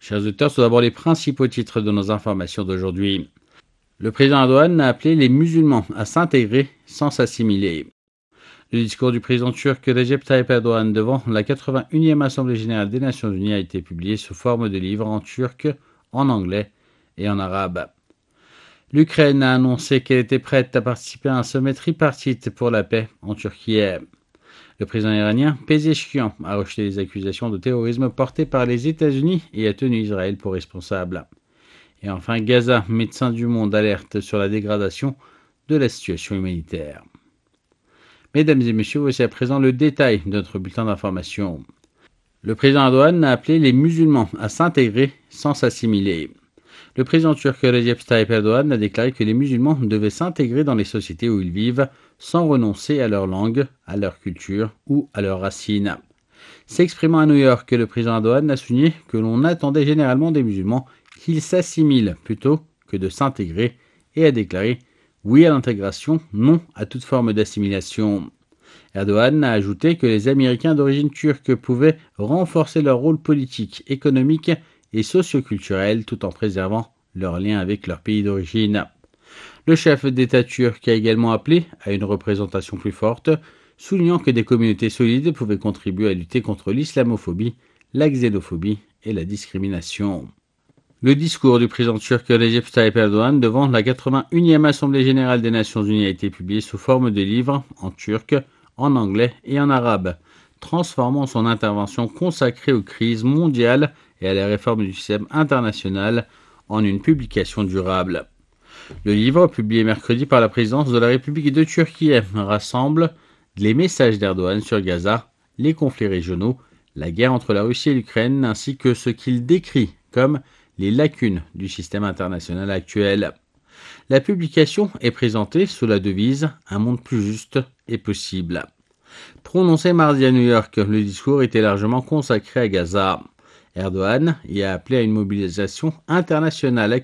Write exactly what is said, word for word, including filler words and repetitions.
Chers auditeurs, tout d'abord les principaux titres de nos informations d'aujourd'hui. Le président Erdogan a appelé les musulmans à s'intégrer sans s'assimiler. Le discours du président turc Recep Tayyip Erdogan devant la quatre-vingt-unième Assemblée générale des Nations unies a été publié sous forme de livre en turc, en anglais et en arabe. L'Ukraine a annoncé qu'elle était prête à participer à un sommet tripartite pour la paix en Turquie. Le président iranien Pezeshkian a rejeté les accusations de terrorisme portées par les États-Unis et a tenu Israël pour responsable. Et enfin, Gaza, Médecins du Monde alerte sur la dégradation de la situation humanitaire. Mesdames et messieurs, voici à présent le détail de notre bulletin d'information. Le président Erdogan a appelé les musulmans à s'intégrer sans s'assimiler. Le président turc Recep Tayyip Erdogan a déclaré que les musulmans devaient s'intégrer dans les sociétés où ils vivent sans renoncer à leur langue, à leur culture ou à leurs racines. S'exprimant à New York, le président Erdogan a souligné que l'on attendait généralement des musulmans qu'ils s'assimilent plutôt que de s'intégrer et a déclaré « oui à l'intégration, non à toute forme d'assimilation ». Erdogan a ajouté que les Américains d'origine turque pouvaient renforcer leur rôle politique, économique et socioculturel tout en préservant leurs liens avec leur pays d'origine. Le chef d'État turc a également appelé à une représentation plus forte, soulignant que des communautés solides pouvaient contribuer à lutter contre l'islamophobie, la xénophobie et la discrimination. Le discours du président turc Recep Tayyip Erdogan devant la quatre-vingt-unième Assemblée générale des Nations unies a été publié sous forme de livre en turc, en anglais et en arabe, transformant son intervention consacrée aux crises mondiales et à la réforme du système international en une publication durable. Le livre, publié mercredi par la présidence de la République de Turquie, rassemble les messages d'Erdogan sur Gaza, les conflits régionaux, la guerre entre la Russie et l'Ukraine, ainsi que ce qu'il décrit comme les lacunes du système international actuel. La publication est présentée sous la devise « Un monde plus juste est possible ». Prononcé mardi à New York, le discours était largement consacré à Gaza. Erdogan y a appelé à une mobilisation internationale